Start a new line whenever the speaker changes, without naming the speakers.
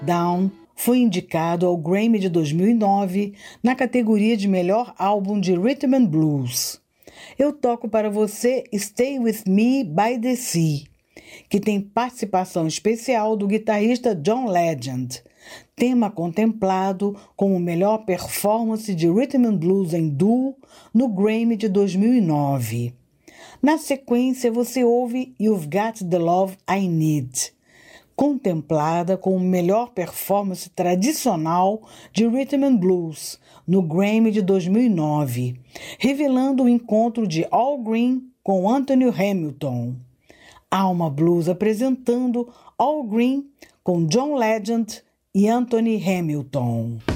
Down foi indicado ao Grammy de 2009 na categoria de melhor álbum de Rhythm and Blues. Eu toco para você Stay With Me by the Sea, que tem participação especial do guitarrista John Legend, tema contemplado como melhor performance de Rhythm and Blues em duo no Grammy de 2009. Na sequência, você ouve You've Got the Love I Need, contemplada como melhor performance tradicional de Rhythm and Blues no Grammy de 2009, revelando o encontro de Al Green com Anthony Hamilton. Alma Blues apresentando Al Green com John Legend e Anthony Hamilton.